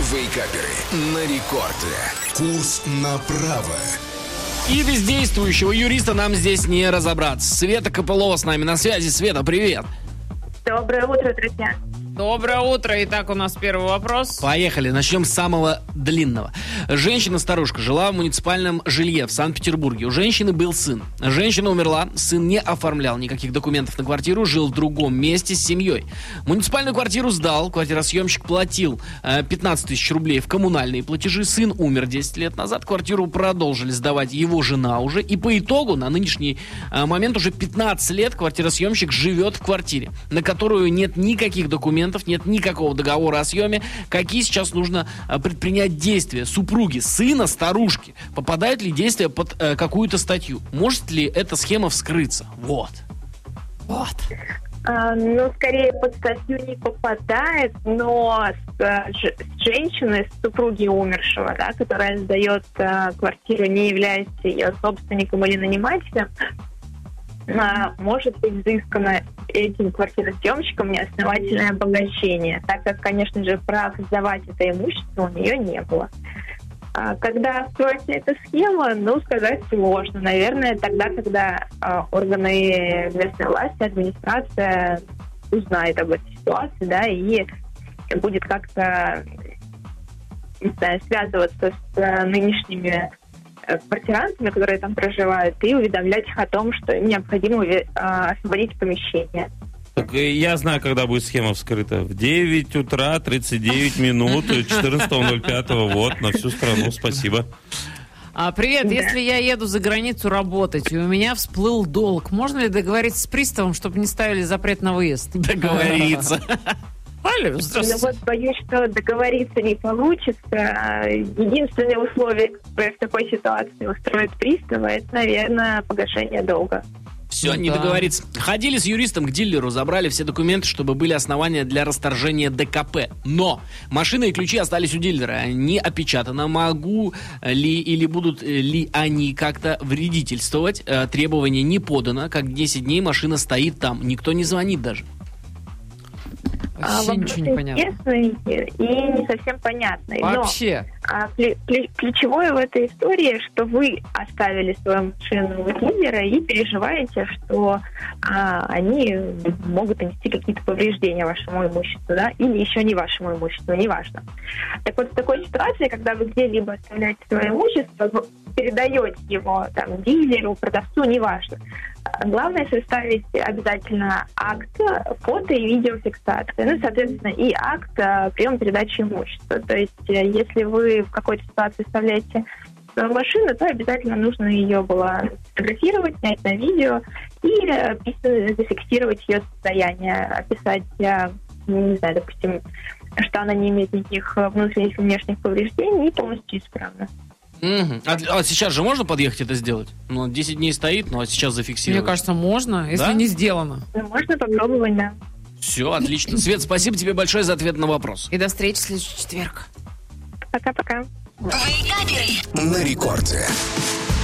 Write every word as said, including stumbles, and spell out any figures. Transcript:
Вейкаперы на рекорде. Курс направо. И без действующего юриста нам здесь не разобраться. Света Копылова с нами на связи. Света, привет. Доброе утро, друзья. Доброе утро. Итак, у нас первый вопрос. Поехали. Начнем с самого длинного. Женщина-старушка жила в муниципальном жилье в Санкт-Петербурге. У женщины был сын. Женщина умерла. Сын не оформлял никаких документов на квартиру. Жил в другом месте с семьей. Муниципальную квартиру сдал. Квартиросъемщик платил пятнадцать тысяч рублей в коммунальные платежи. Сын умер десять лет назад. Квартиру продолжили сдавать его жена уже. И по итогу на нынешний момент уже пятнадцать лет квартиросъемщик живет в квартире, на которую нет никаких документов, нет никакого договора о съеме. Какие сейчас нужно предпринять действия супруги, сына, старушки? Попадают ли действия под э, какую-то статью? Может ли эта схема вскрыться? Вот. Вот. А, ну, скорее под статью не попадает, но с, с женщиной, с супруги умершего, да, которая сдает а, квартиру, не являясь ее собственником или нанимателем, а, может быть взыскано этим квартиросъемщиком неосновательное обогащение, так как, конечно же, прав сдавать это имущество у нее не было. А когда строится эта схема, ну, сказать сложно. Наверное, тогда, когда а, органы местной власти, администрация узнает об этой ситуации, да, и будет как-то, не знаю, связываться с а, нынешними квартирантами, которые там проживают, и уведомлять их о том, что им необходимо а, освободить помещение. Так, я знаю, когда будет схема вскрыта. В девять утра тридцать девять минут четырнадцатого ноль пятого. Вот, на всю страну. Спасибо. А, привет, да. Если я еду за границу работать, и у меня всплыл долг, можно ли договориться с приставом, чтобы не ставили запрет на выезд? Договориться. Алло, здравствуйте. Ну вот боюсь, что договориться не получится. Единственное условие, которое в такой ситуации устроит пристава, это, наверное, погашение долга. Все, Ну не да. договориться. Ходили с юристом к дилеру, забрали все документы, чтобы были основания для расторжения ДКП. Но машины и ключи остались у дилера. Они опечатаны. Могу ли или будут ли они как-то вредительствовать? Требование не подано. Как десять дней машина стоит там. Никто не звонит даже. Вообще а, ничего не понятно. Интересный и не совсем понятный. Вообще. Но а, ключ, ключевое в этой истории, что вы оставили свою машину у дилера и переживаете, что а, они могут нанести какие-то повреждения вашему имуществу, да, или еще не вашему имуществу, неважно. Так вот, в такой ситуации, когда вы где-либо оставляете свое имущество, вы передаете его там дилеру, продавцу, неважно. Главное составить обязательно акт, фото и видеофиксации. Ну, соответственно, и акт приема передачи имущества. То есть, если вы в какой-то ситуации оставляете свою машину, то обязательно нужно ее было сфотографировать, снять на видео и зафиксировать ее состояние, описать, не знаю, допустим, что она не имеет никаких внутренних и внешних повреждений и полностью исправна. Угу. А, а сейчас же можно подъехать это сделать? Ну, десять дней стоит, ну а сейчас зафиксировать. Мне кажется, можно, если Да? не сделано. Ну, можно попробовать, да. Все, отлично. Свет, спасибо тебе большое за ответ на вопрос. И до встречи в следующий четверг. Пока-пока. На рекорде.